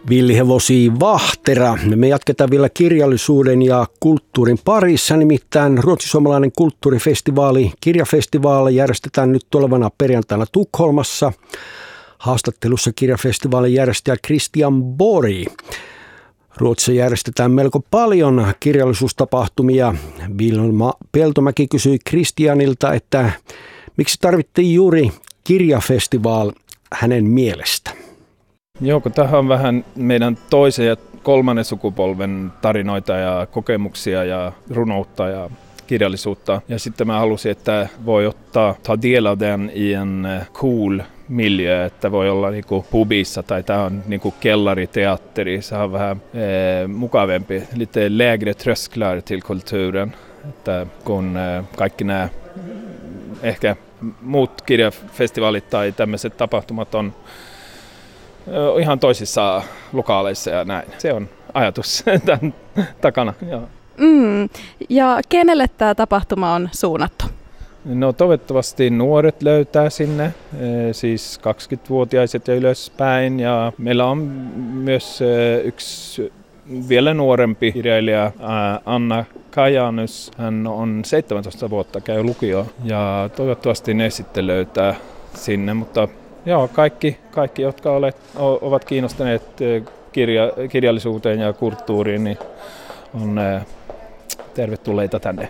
Villihevosia Vahtera. Me jatketaan vielä kirjallisuuden ja kulttuurin parissa, nimittäin ruotsi-suomalainen kulttuurifestivaali, kirjafestivaali järjestetään nyt tulevana perjantaina Tukholmassa. Haastattelussa kirjafestivaalin järjestäjä Christian Borg. Ruotsissa järjestetään melko paljon kirjallisuustapahtumia. Vilma Peltomäki kysyi Christianilta, että miksi tarvittiin juuri kirjafestivaal hänen mielestä? Joo, kun tähän on vähän meidän toisen ja kolmannen sukupolven tarinoita ja kokemuksia ja runoutta ja kirjallisuutta. Ja sitten mä halusin, että voi ta del av den i en cool miljö, että voi olla niinku pubissa tai tämä on niinku kellariteatteri. Se on vähän mukavempi, lite lägre trösklar till kulturen. Että kun kaikki nämä ehkä muut kirjafestivaalit tai tämmöiset tapahtumat on ihan toisissa lokaaleissa ja näin. Se on ajatus tämän takana. Joo. Ja kenelle tämä tapahtuma on suunnattu? No toivottavasti nuoret löytää sinne, siis 20-vuotiaiset ja ylöspäin. Ja meillä on myös yksi vielä nuorempi kirjailija, Anna Kajanus. Hän on 17 vuotta, käy lukio ja toivottavasti ne sitten löytää sinne. Mutta joo, kaikki jotka ovat kiinnostuneet kirjallisuuteen ja kulttuuriin, niin on tervetulleita tänne.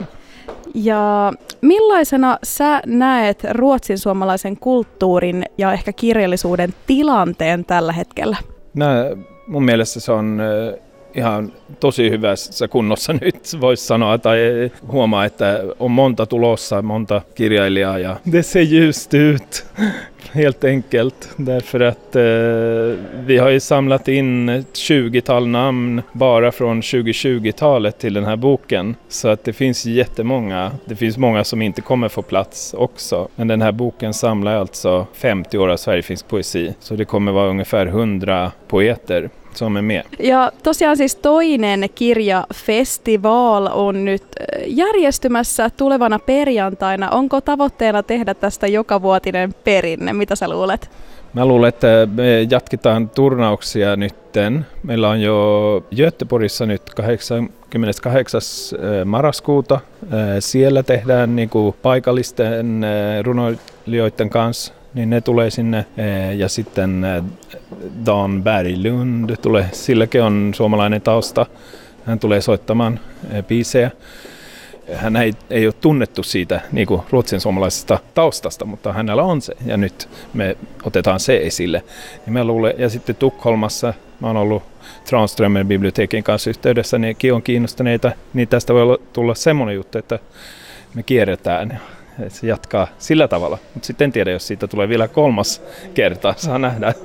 Ja millaisena sä näet ruotsin suomalaisen kulttuurin ja ehkä kirjallisuuden tilanteen tällä hetkellä? Mun mielestä se on ihan tosi hyvässä kunnossa nyt, voisi sanoa, tai huomaa, että on monta tulossa, monta kirjailijaa ja det ser ljust ut, helt enkelt. Därför att vi har ju samlat in ett 20-tal namn bara från 2020-talet till den här boken. Så att det finns jättemånga. Det finns många som inte kommer få plats också. Men den här boken samlar alltså 50 år av Sverigefinsk poesi. Så det kommer vara ungefär 100 poeter som är med. Ja tosiaan siis toinen kirjafestivaal on nyt järjestymässä tulevana perjantaina. Onko tavoitteena tehdä tästä jokavuotinen perinne? Mitä sä luulet? Mä luulen, että me jatketaan turnauksia nytten. Meillä on jo Göteborgissa nyt 88. marraskuuta. Siellä tehdään niinku paikallisten runoilijoiden kanssa. Niin ne tulee sinne ja sitten Dan Berglund tulee, silläkin on suomalainen tausta. Hän tulee soittamaan biisejä. Hän ei ole tunnettu siitä niin kuin ruotsin suomalaisesta taustasta, mutta hänellä on se ja nyt me otetaan se esille. Ja, ja sitten Tukholmassa mä oon ollut Tranströmer bibliotekin kanssa yhteydessä, nekin on kiinnostuneita, niin tästä voi tulla semmoinen juttu, että me kierretään. Se jatkaa sillä tavalla, mutta sitten en tiedä, jos siitä tulee vielä kolmas kerta. Saa nähdä.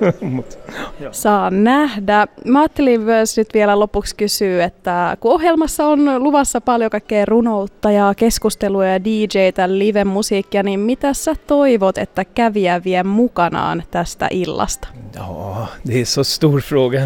Saa nähdä. Mä ajattelin myös nyt vielä lopuksi kysyä, että kun ohjelmassa on luvassa paljon kaikkea runoutta ja keskustelua ja DJtä, live-musiikkia, niin mitä sä toivot, että kävijä vie mukanaan tästä illasta? Ja, det är så stor fråga.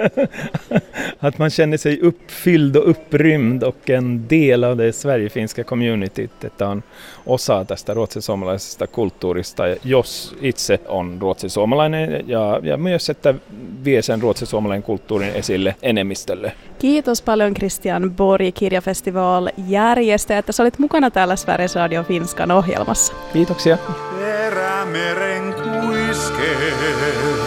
Att man känner sig uppfylld och upprymd och en del av det sverigefinska communityt, että on osa tästä ruotsin-suomalaisesta kulttuurista, jos itse on ruotsin-suomalainen ja myös, että vie sen ruotsin-suomalainen kulttuurin esille enemmistölle. Kiitos paljon Christian Borg, kirjafestival järjestäjä, että sä olit mukana täällä Sveriges Radio Finskan ohjelmassa. Kiitoksia. Perämeren kuiskee.